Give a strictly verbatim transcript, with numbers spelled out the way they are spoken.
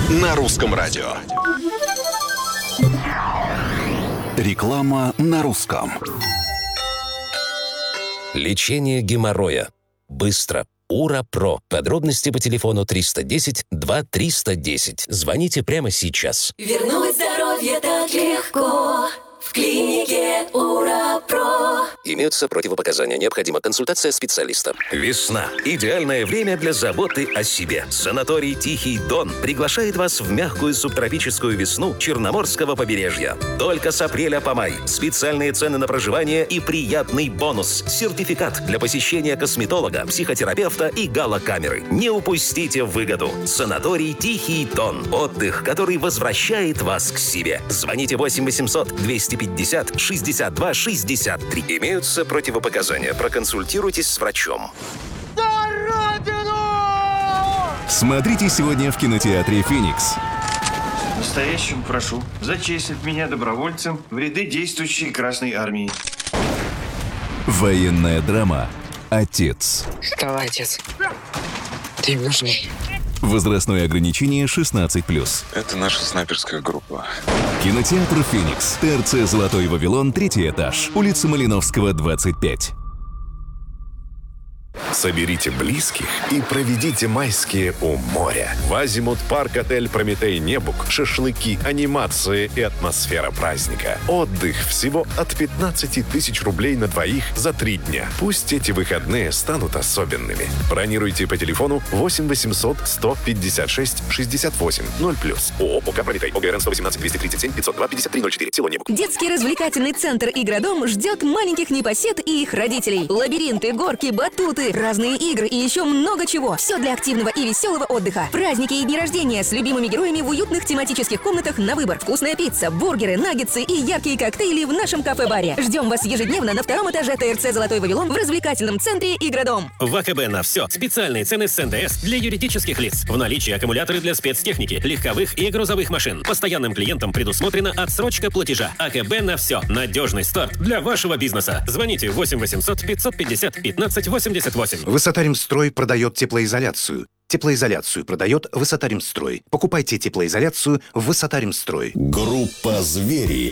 на русском радио. Реклама на русском. Лечение геморроя. Быстро. Ура-Про. Подробности по телефону триста десять два триста десять. Звоните прямо сейчас. Вернуть здоровье так легко. В клинике Ура-Про. Имеются противопоказания. Необходима консультация специалиста. Весна. Идеальное время для заботы о себе. Санаторий «Тихий Дон» приглашает вас в мягкую субтропическую весну Черноморского побережья. Только с апреля по май. Специальные цены на проживание и приятный бонус. Сертификат для посещения косметолога, психотерапевта и галокамеры. Не упустите выгоду. Санаторий «Тихий Дон». Отдых, который возвращает вас к себе. Звоните восемь восемьсот двести пятьдесят шестьдесят два шестьдесят три. Имеются противопоказания. Проконсультируйтесь с врачом. Смотрите сегодня в кинотеатре «Феникс». Настоящему прошу зачислить меня добровольцем в ряды действующей Красной Армии. Военная драма «Отец». Вставай, отец. Ты им нужней. Возрастное ограничение шестнадцать плюс. Это наша снайперская группа. Кинотеатр «Феникс». ТРЦ «Золотой Вавилон», третий этаж. Улица Малиновского, двадцать пять. Соберите близких и проведите майские у моря. В Азимут Парк отель «Прометей Небук». Шашлыки, анимация и атмосфера праздника. Отдых всего от пятнадцати тысяч рублей на двоих за три дня. Пусть эти выходные станут особенными. Бронируйте по телефону восемь восемьсот сто пятьдесят шесть шестьдесят восемь ноль плюс. ООО «ОК Прометей». ОГРН сто восемнадцать двести тридцать семь пятьсот два пятьдесят три ноль четыре. Село Небук. Детский развлекательный центр «Игродом» ждет маленьких непосед и их родителей. Лабиринты, горки, батуты, разные игры и еще много чего. Все для активного и веселого отдыха. Праздники и дни рождения с любимыми героями в уютных тематических комнатах на выбор. Вкусная пицца, бургеры, наггетсы и яркие коктейли в нашем кафе-баре. Ждем вас ежедневно на втором этаже ТРЦ «Золотой Вавилон» в развлекательном центре «Игродом». В АКБ на все. Специальные цены с эн дэ эс для юридических лиц. В наличии аккумуляторы для спецтехники, легковых и грузовых машин. Постоянным клиентам предусмотрена отсрочка платежа. АКБ на все. Надежный старт для вашего бизнеса. Звоните восемь восемьсот пятьсот пятьдесят пятнадцать восемьдесят восемь. Высотаримстрой продает теплоизоляцию. Теплоизоляцию продает Высотаримстрой. Покупайте теплоизоляцию в Высотаримстрой. Группа «Звери».